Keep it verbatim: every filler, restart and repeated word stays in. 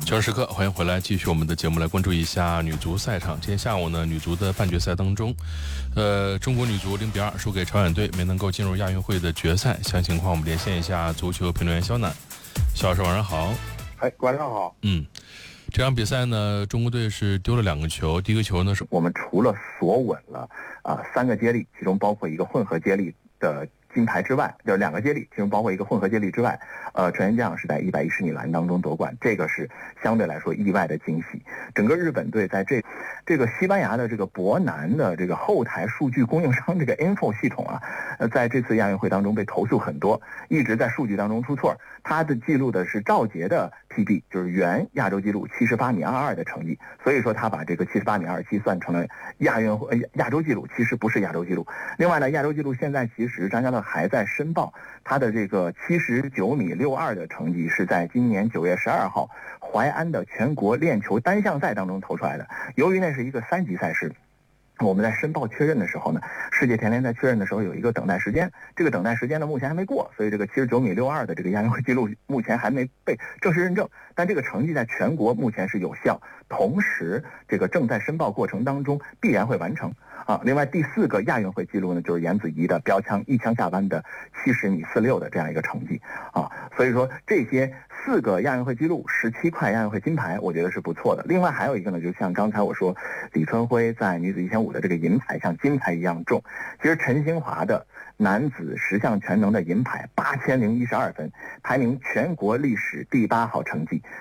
九时时刻，欢迎回来，继续我们的节目，来关注一下女足赛场。今天下午呢，女足的半决赛当中，呃，中国女足零比二输给朝鲜队，没能够进入亚运会的决赛。详情况我们连线一下足球评论员肖楠。肖老师晚上好。 哎，晚上好。 嗯，这场比赛呢，中国队是丢了两个球，第一个球呢是我们除了锁稳了啊、呃、三个接力，其中包括一个混合接力的金牌之外，就是两个接力，其中包括一个混合接力之外，呃，陈元将是在一百一十米栏当中夺冠，这个是相对来说意外的惊喜。整个日本队在这这个西班牙的这个博南的这个后台数据供应商这个 Info 系统啊，呃，在这次亚运会当中被投诉很多，一直在数据当中出错。他的记录的是赵杰的 P B， 就是原亚洲纪录七十八米二二的成绩，所以说他把这个七十八米二七算成了亚运会亚洲纪录，其实不是亚洲纪录。另外呢，亚洲纪录现在其实张家乐还在申报他的这个七十九米六二的成绩，是在今年九月十二号淮安的全国链球单项赛当中投出来的。由于那是一个三级赛事，我们在申报确认的时候呢，世界田联在确认的时候有一个等待时间，这个等待时间呢目前还没过，所以这个七十九米六二的这个亚运会纪录目前还没被正式认证，但这个成绩在全国目前是有效，同时这个正在申报过程当中必然会完成啊。另外第四个亚运会纪录呢，就是颜子怡的标枪一枪下弯的七十米四六的这样一个成绩啊，所以说这些四个亚运会纪录，十七块亚运会金牌，我觉得是不错的。另外还有一个呢，就像刚才我说，李春辉在女子一千五的这个银牌像金牌一样重。其实陈兴华的男子十项全能的银牌八千零一十二分，排名全国历史第八好成绩。